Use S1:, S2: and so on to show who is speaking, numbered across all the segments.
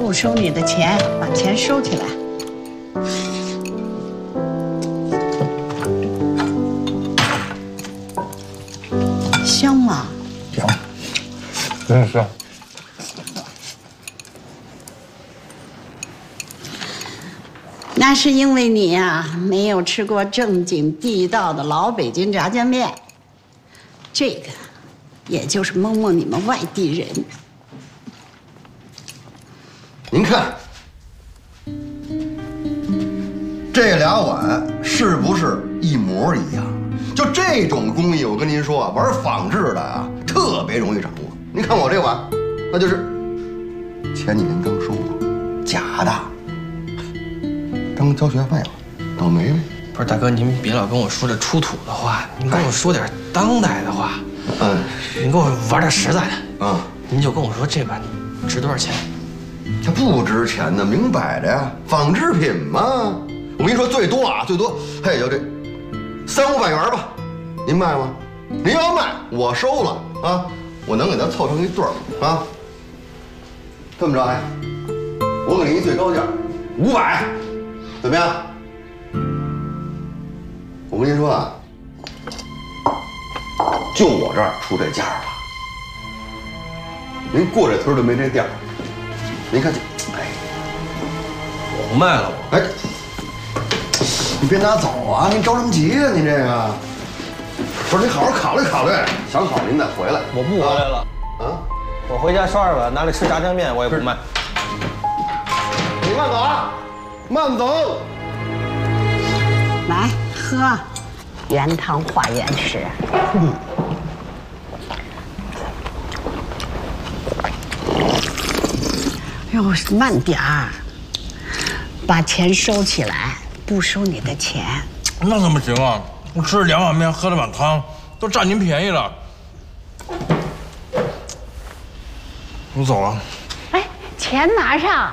S1: 不收你的钱，把钱收起来。香吗？
S2: 香，真香。
S1: 那是因为你呀，没有吃过正经地道的老北京炸酱面。这个，也就是蒙蒙你们外地人。
S3: 您看，这俩碗是不是一模一样？就这种工艺，我跟您说啊，玩仿制的啊，特别容易掌握。您看我这碗，那就是前几年刚收的，假的，当交学费了，倒霉呗。
S4: 不是大哥，您别老跟我说这出土的话，您跟我说点当代的话。您跟我玩点实在的。您就跟我说这碗值多少钱？
S3: 它不值钱呢，明摆着呀，仿制品嘛。我跟你说，最多啊，最多它也就这300-500元吧。您卖吗？您要卖，我收了啊，我能给它凑成一对儿啊。这么着，哎，我给您一最高价500，怎么样？我跟您说啊，就我这儿出这价了。您过这村都没这店儿。您看这，哎，
S4: 我不卖了，
S3: 哎，你别拿走啊！您着什么急呀？您这个，不是您好好考虑考虑，想好您再回来。
S4: 我不回来了啊！我回家刷刷碗，拿来吃炸酱面，我也不卖。
S3: 你慢走啊，慢走。
S1: 来喝，原汤化原食。哟，慢点儿，把钱收起来，不收你的钱。
S2: 那怎么行啊？我吃了2碗面，喝了碗汤，都占您便宜了。我走了。
S1: 哎，钱拿上。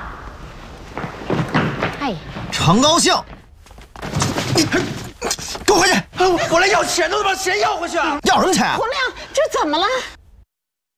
S1: 哎，
S5: 常高兴，你给我回去！
S4: 我来要钱都得把钱要回去啊！
S5: 要什么钱啊？
S1: 洪亮，这怎么了？